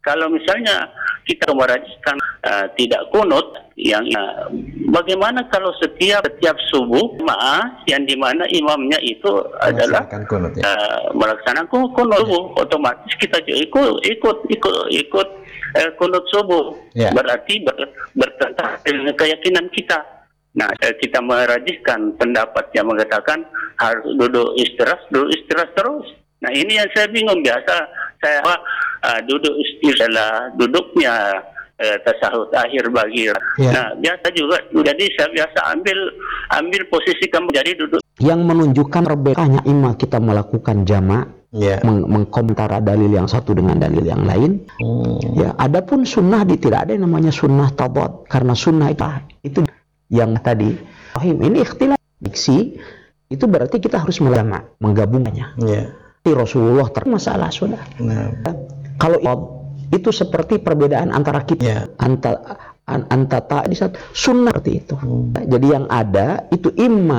Kalau misalnya kita merajiskan tidak kunut, yang bagaimana kalau setiap subuh yang dimana imamnya itu adalah kunut, ya? Melaksanakan kunut subuh, otomatis kita ikut kunut subuh, berarti bertentangan dengan keyakinan kita. Nah, kita merajiskan pendapat yang mengatakan harus duduk istirahat terus. Nah, ini yang saya bingung. Biasa saya duduk istirahat duduknya tasahud akhir bagi. Nah, biasa juga. Jadi saya biasa ambil posisi kamu jadi duduk. Yang menunjukkan perbedaannya imam kita melakukan jamak, mengkomentara dalil yang satu dengan dalil yang lain. Ya, adapun sunnah tidak ada yang namanya sunnah tabad, karena sunnah itu yang tadi. Ini ikhtilaf diksi, itu berarti kita harus menggabungkannya. Rasulullah masalah sudah. Kalau itu seperti perbedaan antara kita, antara di satu sunnah seperti itu. Jadi yang ada itu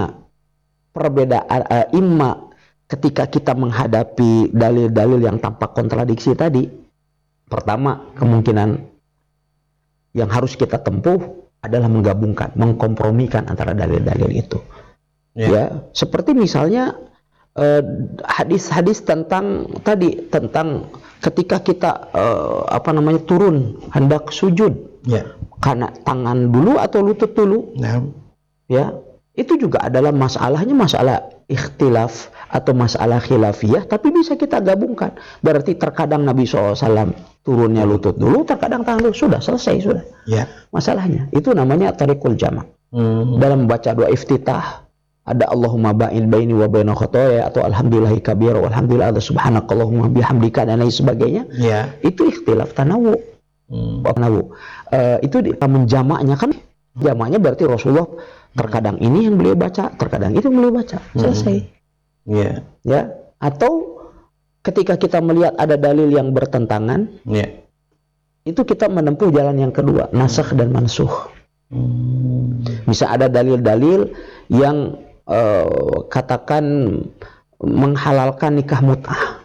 perbedaan ketika kita menghadapi dalil-dalil yang tampak kontradiksi tadi. Pertama, kemungkinan yang harus kita tempuh adalah menggabungkan, mengkompromikan antara dalil-dalil itu. Ya, seperti misalnya hadis-hadis tentang ketika kita turun hendak sujud, karena tangan dulu atau lutut dulu, ya, itu juga adalah masalah ikhtilaf atau masalah khilafiyah, tapi bisa kita gabungkan. Berarti terkadang Nabi SAW turunnya lutut dulu, terkadang tangan dulu, sudah selesai sudah. Masalahnya itu namanya tariqul jamak. Dalam membaca doa iftitah ada Allahumma ba'in baini wa baina khotoya, atau alhamdulillahi kabir walhamdulillah subhanakallahumma bihamdika dan lain sebagainya. Itu ikhtilaf tanawu. Itu menjamaknya kan, jamaknya berarti Rasulullah terkadang ini yang beliau baca, terkadang itu yang beliau baca, selesai. Ya, atau ketika kita melihat ada dalil yang bertentangan, itu kita menempuh jalan yang kedua, nasakh dan mansukh. Bisa ada dalil-dalil yang katakan menghalalkan nikah mut'ah,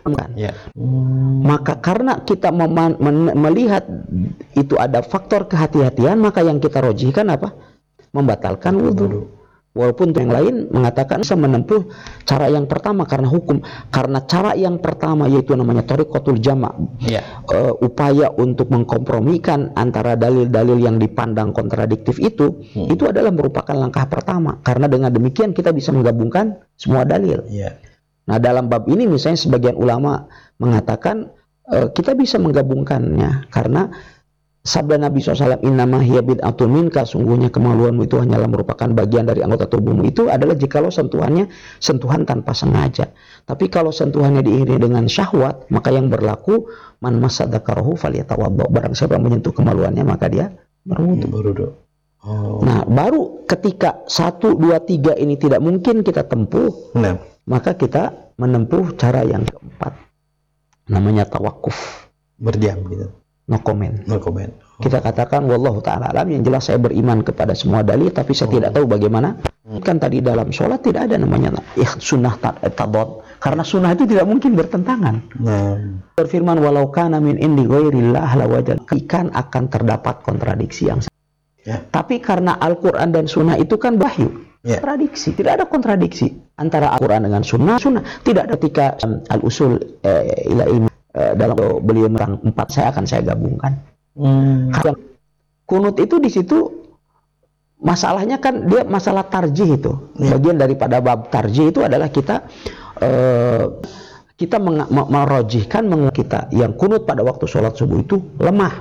maka karena kita melihat itu ada faktor kehati-hatian, maka yang kita rojihkan apa? Membatalkan wudhu. Walaupun yang lain mengatakan bisa menempuh cara yang pertama karena hukum, karena cara yang pertama yaitu namanya thariqatul jama', upaya untuk mengkompromikan antara dalil-dalil yang dipandang kontradiktif itu adalah merupakan langkah pertama, karena dengan demikian kita bisa menggabungkan semua dalil. Nah, dalam bab ini misalnya sebagian ulama mengatakan kita bisa menggabungkannya karena sabda Nabi SAW, innama hiya bid'atun minka, sungguhnya kemaluanmu itu hanyalah merupakan bagian dari anggota tubuhmu. Itu adalah jikalau sentuhan tanpa sengaja. Tapi kalau sentuhannya diiringi dengan syahwat, maka yang berlaku man massa dzakarahu falyatawaddo, barang siapa menyentuh kemaluannya maka dia berwudu. Nah, baru ketika 1, 2, 3 ini tidak mungkin kita tempuh, maka kita menempuh cara yang keempat, namanya tawakuf, berdiam gitu. No comment. Kita katakan wallahu ta'ala alam, yang jelas saya beriman kepada semua dalil, tapi saya tidak tahu bagaimana. Kan tadi dalam sholat tidak ada namanya sunnah tabad, karena sunnah itu tidak mungkin bertentangan. Berfirman walau kana min indi ghairillah lawajad, ikan akan terdapat kontradiksi yang tapi karena Al-Quran dan sunnah itu kan wahyu, kontradiksi, tidak ada kontradiksi antara Al-Quran dengan sunnah. Tidak ada ketika al-usul ila ilmi dalam beliau merang 4 saya gabungkan. Kunut itu di situ masalahnya kan dia masalah tarjih itu. Bagian daripada bab tarjih itu adalah kita merojihkan kita yang kunut pada waktu sholat subuh itu lemah.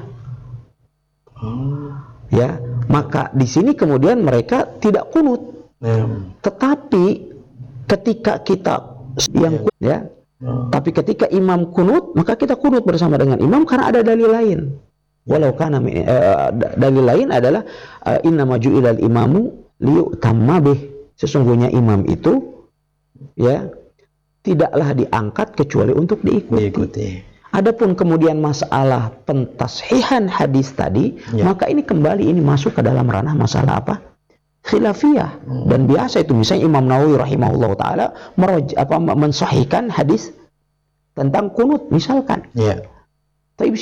Ya, maka di sini kemudian mereka tidak kunut. Tetapi ketika kita yang kunut, tapi ketika imam kunut, maka kita kunut bersama dengan imam karena ada dalil lain. Walau kana dalil lain adalah innama ju'ilal imamu liyutamma bih. Sesungguhnya imam itu tidaklah diangkat kecuali untuk diikuti. Adapun kemudian masalah pentashihan hadis tadi, maka ini masuk ke dalam ranah masalah apa? Khilafiyah. Dan biasa itu misalnya Imam Nawawi rahimahullah ta'ala mensahihkan hadis tentang kunut misalkan. Tapi